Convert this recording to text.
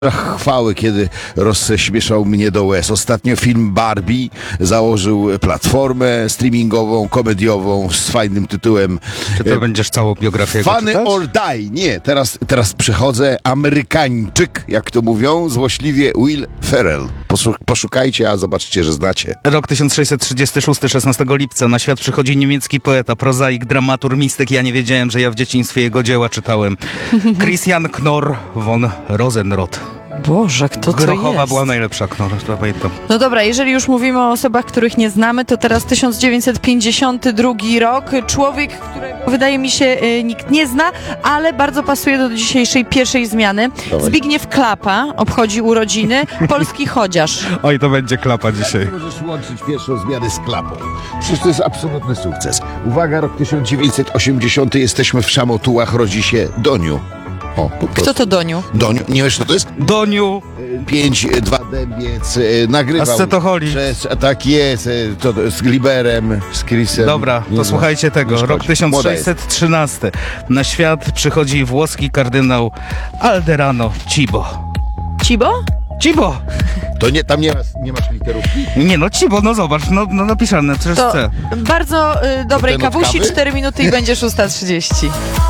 chwały, kiedy rozśmieszał mnie do łez. Ostatnio film Barbie założył platformę streamingową, komediową z fajnym tytułem Czy to będziesz całą biografię Funny czytać? or Die. Nie, teraz przychodzę. Amerykańczyk, jak to mówią, złośliwie Will Ferrell. Poszukajcie, a zobaczcie, że znacie. Rok 1636, 16 lipca. Na świat przychodzi niemiecki poeta, prozaik, dramaturg, mistyk. Ja nie wiedziałem, że ja w dzieciństwie jego dzieła czytałem. Christian Knorr von Rosenrod. Boże, kto to Grochowa jest? była najlepsza, Knorr, to pamiętam. No dobra, jeżeli już mówimy o osobach, których nie znamy, to teraz 1952 rok. Człowiek, którego wydaje mi się nikt nie zna, ale bardzo pasuje do dzisiejszej pierwszej zmiany. Dawaj. Zbigniew Klapa obchodzi urodziny. Polski chodziarz. Oj, to będzie klapa dzisiaj. Możesz łączyć pierwszą zmianę z klapą. Przecież to jest absolutny sukces. Uwaga, rok 1980. Jesteśmy w Szamotułach, rodzi się Doniu. O, po prostu. Kto to Doniu? Doniu, nie wiesz, co to jest? Doniu! 5-2 dębiec, nagrywał. Ascetoholik. Tak jest, to z Gliberem, z Chrisem. Dobra, Nie to znam. słuchajcie tego. Nie Rok szkodzi. Młoda jest. 1613. Na świat przychodzi włoski kardynał Alderano Cibo. Cibo? Cibo! To nie, tam nie masz literówki? Nie no, Cibo, no zobacz, no napisane, przecież To chcę. bardzo dobrej ten od kawusi, kawy? 4 minuty i będzie 6:30.